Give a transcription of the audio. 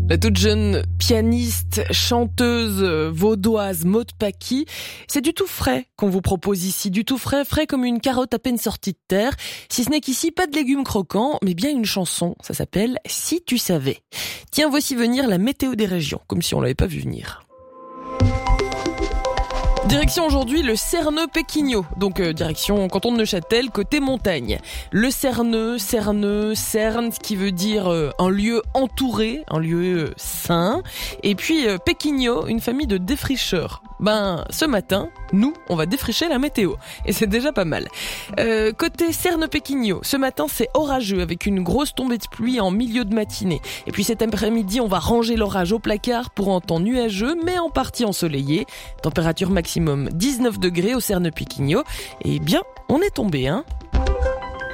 La toute jeune pianiste, chanteuse vaudoise Maud Paqui, c'est du tout frais qu'on vous propose ici, du tout frais, frais comme une carotte à peine sortie de terre. Si ce n'est qu'ici, pas de légumes croquants, mais bien une chanson, ça s'appelle « Si tu savais ». Tiens, voici venir la météo des régions, comme si on l'avait pas vu venir. Direction aujourd'hui le Cerneux-Péquignot, donc direction canton de Neuchâtel, côté montagne. Le Cerneux, Cerne, ce qui veut dire un lieu entouré, un lieu sain. Et puis Péquignot, une famille de défricheurs. Ce matin, nous, on va défricher la météo. Et c'est déjà pas mal. Côté Cerneux-Péquignot, ce matin, c'est orageux avec une grosse tombée de pluie en milieu de matinée. Et puis cet après-midi, on va ranger l'orage au placard pour un temps nuageux, mais en partie ensoleillé. Température maximum 19 degrés au Cerneux-Péquignot. Et bien, on est tombé, hein.